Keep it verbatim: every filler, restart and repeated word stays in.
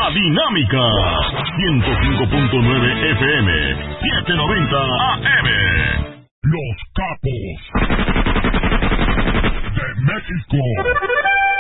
La Dinámica, ciento cinco punto nueve F M, setecientos noventa A M. Los Capos de México.